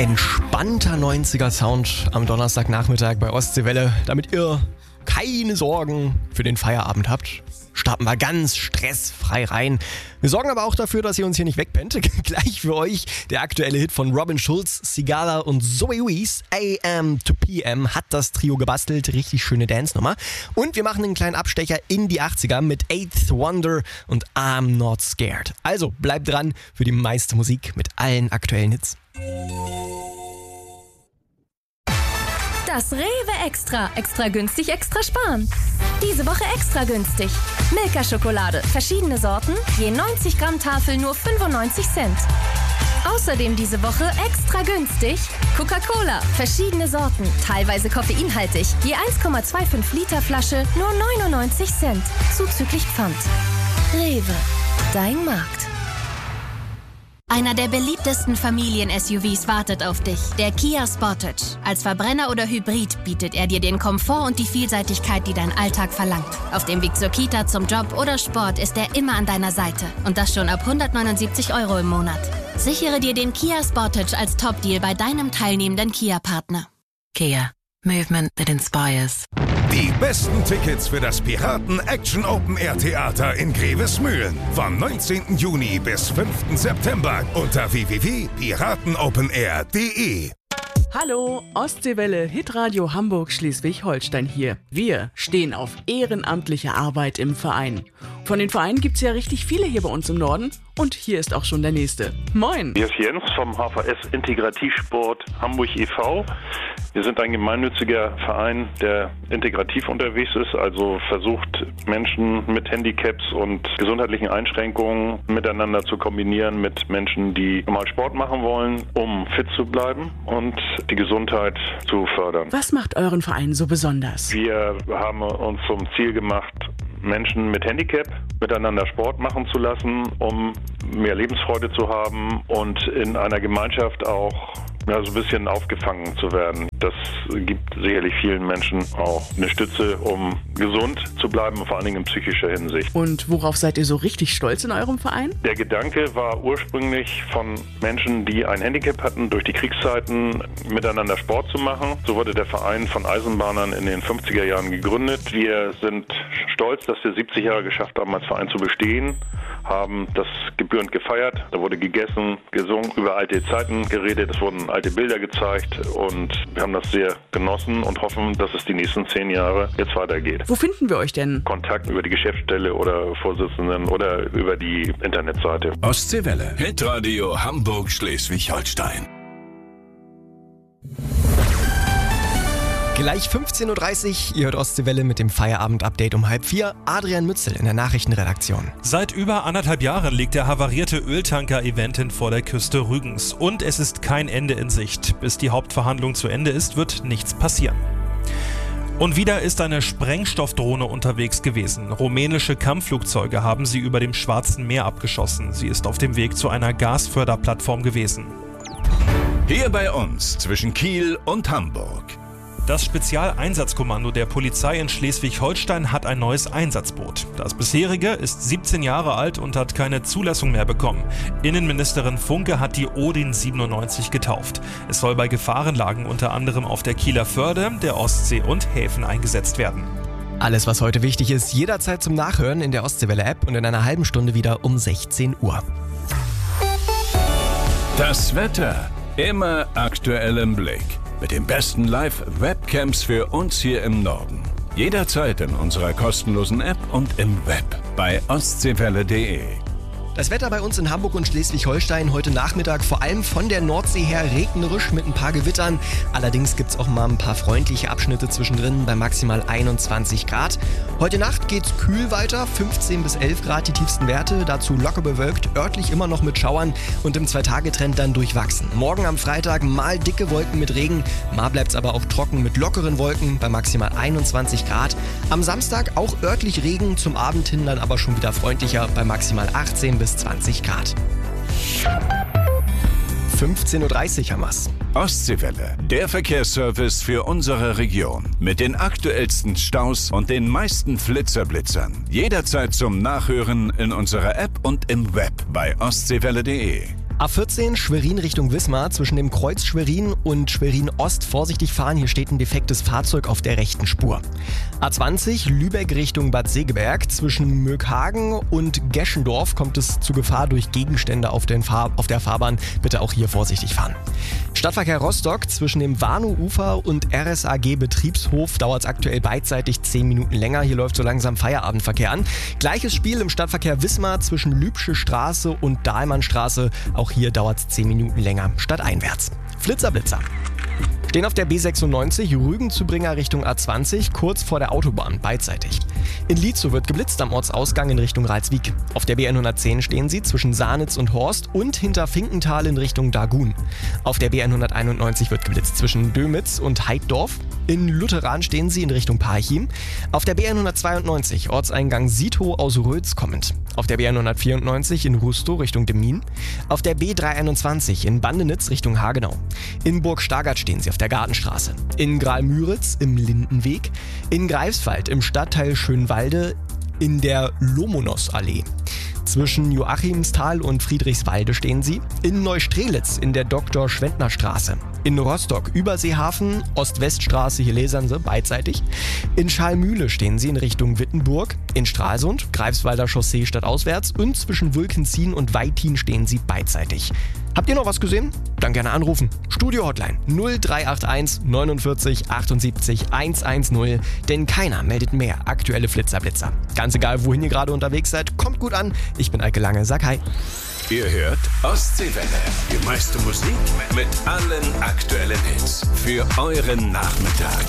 Entspannter 90er-Sound am Donnerstagnachmittag bei Ostseewelle. Damit ihr keine Sorgen für den Feierabend habt, starten wir ganz stressfrei rein. Wir sorgen aber auch dafür, dass ihr uns hier nicht wegpennt. Gleich für euch der aktuelle Hit von Robin Schulz, Sigala und Zoe Wees. AM to PM hat das Trio gebastelt. Richtig schöne Dance-Nummer. Und wir machen einen kleinen Abstecher in die 80er mit Eighth Wonder und I'm Not Scared. Also bleibt dran für die meiste Musik mit allen aktuellen Hits. Das Rewe Extra. Extra günstig, extra sparen. Diese Woche extra günstig. Milka-Schokolade. Verschiedene Sorten. Je 90 Gramm Tafel nur 95 Cent. Außerdem diese Woche extra günstig. Coca-Cola. Verschiedene Sorten. Teilweise koffeinhaltig. Je 1,25 Liter Flasche nur 99 Cent. Zuzüglich Pfand. Rewe. Dein Markt. Einer der beliebtesten Familien-SUVs wartet auf dich, der Kia Sportage. Als Verbrenner oder Hybrid bietet er dir den Komfort und die Vielseitigkeit, die dein Alltag verlangt. Auf dem Weg zur Kita, zum Job oder Sport ist er immer an deiner Seite. Und das schon ab 179 € im Monat. Sichere dir den Kia Sportage als Top-Deal bei deinem teilnehmenden Kia-Partner. Kia. Movement that inspires. Die besten Tickets für das Piraten Action Open Air Theater in Grevesmühlen vom 19. Juni bis 5. September unter www.piratenopenair.de. Hallo, Ostseewelle, Hitradio Hamburg Schleswig-Holstein hier. Wir stehen auf ehrenamtliche Arbeit im Verein. Von den Vereinen gibt's ja richtig viele hier bei uns im Norden. Und hier ist auch schon der nächste. Moin! Hier ist Jens vom HVS Integrativsport Hamburg e.V. Wir sind ein gemeinnütziger Verein, der integrativ unterwegs ist, also versucht, Menschen mit Handicaps und gesundheitlichen Einschränkungen miteinander zu kombinieren mit Menschen, die mal Sport machen wollen, um fit zu bleiben und die Gesundheit zu fördern. Was macht euren Verein so besonders? Wir haben uns zum Ziel gemacht, Menschen mit Handicap miteinander Sport machen zu lassen, um mehr Lebensfreude zu haben und in einer Gemeinschaft auch so ein bisschen aufgefangen zu werden. Das gibt sicherlich vielen Menschen auch eine Stütze, um gesund zu bleiben, vor allen Dingen in psychischer Hinsicht. Und worauf seid ihr so richtig stolz in eurem Verein? Der Gedanke war ursprünglich von Menschen, die ein Handicap hatten, durch die Kriegszeiten miteinander Sport zu machen. So wurde der Verein von Eisenbahnern in den 50er Jahren gegründet. Wir sind stolz, dass wir 70 Jahre geschafft haben, als Verein zu bestehen, haben das gebührend gefeiert. Da wurde gegessen, gesungen, über alte Zeiten geredet, es wurden alte Bilder gezeigt und wir haben das sehr genossen und hoffen, dass es die nächsten 10 Jahre jetzt weitergeht. Wo finden wir euch denn? Kontakt über die Geschäftsstelle oder Vorsitzenden oder über die Internetseite. Ostseewelle. Hitradio Hamburg Schleswig-Holstein. Gleich 15.30 Uhr, ihr hört Ostseewelle mit dem Feierabend-Update um 3:30. Adrian Mützel in der Nachrichtenredaktion. Seit über 1,5 Jahren liegt der havarierte Öltanker Eventin vor der Küste Rügens. Und es ist kein Ende in Sicht. Bis die Hauptverhandlung zu Ende ist, wird nichts passieren. Und wieder ist eine Sprengstoffdrohne unterwegs gewesen. Rumänische Kampfflugzeuge haben sie über dem Schwarzen Meer abgeschossen. Sie ist auf dem Weg zu einer Gasförderplattform gewesen. Hier bei uns zwischen Kiel und Hamburg. Das Spezialeinsatzkommando der Polizei in Schleswig-Holstein hat ein neues Einsatzboot. Das bisherige ist 17 Jahre alt und hat keine Zulassung mehr bekommen. Innenministerin Funke hat die Odin 97 getauft. Es soll bei Gefahrenlagen unter anderem auf der Kieler Förde, der Ostsee und Häfen eingesetzt werden. Alles, was heute wichtig ist, jederzeit zum Nachhören in der Ostseewelle-App und in einer halben Stunde wieder um 16 Uhr. Das Wetter immer aktuell im Blick. Mit den besten Live-Webcams für uns hier im Norden. Jederzeit in unserer kostenlosen App und im Web bei ostseewelle.de. Das Wetter bei uns in Hamburg und Schleswig-Holstein heute Nachmittag vor allem von der Nordsee her regnerisch mit ein paar Gewittern. Allerdings gibt es auch mal ein paar freundliche Abschnitte zwischendrin bei maximal 21 Grad. Heute Nacht geht's kühl weiter, 15 bis 11 Grad die tiefsten Werte, dazu locker bewölkt, örtlich immer noch mit Schauern und im 2-Tage-Trend dann durchwachsen. Morgen am Freitag mal dicke Wolken mit Regen, mal bleibt's aber auch trocken mit lockeren Wolken bei maximal 21 Grad. Am Samstag auch örtlich Regen, zum Abend hin dann aber schon wieder freundlicher bei maximal 18 bis 20 Grad. 15.30 Uhr haben wir's. Ostseewelle, der Verkehrsservice für unsere Region. Mit den aktuellsten Staus und den meisten Flitzerblitzern. Jederzeit zum Nachhören in unserer App und im Web bei ostseewelle.de. A14 Schwerin Richtung Wismar. Zwischen dem Kreuz Schwerin und Schwerin Ost vorsichtig fahren. Hier steht ein defektes Fahrzeug auf der rechten Spur. A20 Lübeck Richtung Bad Segeberg. Zwischen Möckhagen und Geschendorf kommt es zu Gefahr durch Gegenstände auf der Fahrbahn. Bitte auch hier vorsichtig fahren. Stadtverkehr Rostock. Zwischen dem Warnow-Ufer und RSAG Betriebshof dauert es aktuell beidseitig 10 Minuten länger. Hier läuft so langsam Feierabendverkehr an. Gleiches Spiel im Stadtverkehr Wismar zwischen Lübsche Straße und Dahlmannstraße. Auch hier dauert es 10 Minuten länger stadteinwärts. Flitzer, Blitzer. Stehen auf der B96 Rügen-Zübringer Richtung A20, kurz vor der Autobahn, beidseitig. In Lietzow wird geblitzt am Ortsausgang in Richtung Ralswiek. Auf der B110 stehen sie zwischen Sanitz und Horst und hinter Finkenthal in Richtung Dagun. Auf der B191 wird geblitzt zwischen Dömitz und Heiddorf. In Lutheran stehen sie in Richtung Parchim. Auf der B192 Ortseingang Sito aus Rötz kommend. Auf der B194 in Rustow Richtung Demmin. Auf der B321 in Bandenitz Richtung Hagenau. In Burg Stargard stehen sie auf der Gartenstraße. In Graal-Müritz im Lindenweg. In Greifswald im Stadtteil Schönwalde in der Lomonos-Allee. Zwischen Joachimsthal und Friedrichswalde stehen sie. In Neustrelitz in der Dr.-Schwendner-Straße. In Rostock Überseehafen, Ost-West-Straße, hier lasern sie, beidseitig. In Schalmühle stehen sie in Richtung Wittenburg. In Stralsund, Greifswalder Chaussee stadtauswärts. Und zwischen Wülkensien und Weitin stehen sie beidseitig. Habt ihr noch was gesehen? Dann gerne anrufen. Studio-Hotline 0381 49 78 110, denn keiner meldet mehr aktuelle Flitzer-Blitzer. Ganz egal, wohin ihr gerade unterwegs seid, kommt gut an. Ich bin Eike Lange, sag hi. Ihr hört Ostseewelle. Die meiste Musik mit allen aktuellen Hits für euren Nachmittag.